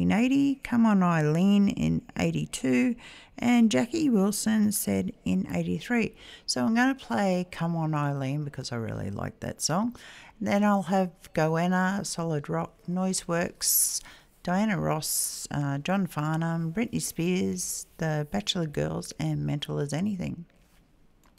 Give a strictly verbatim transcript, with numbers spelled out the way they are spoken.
nineteen eighty, Come On Eileen in eighty-two, and Jackie Wilson said in eighty-three. So I'm going to play Come On Eileen because I really like that song. Then I'll have Goanna, Solid Rock, Noiseworks, Diana Ross, uh, John Farnham, Britney Spears, The Bachelor Girls, and Mental as Anything.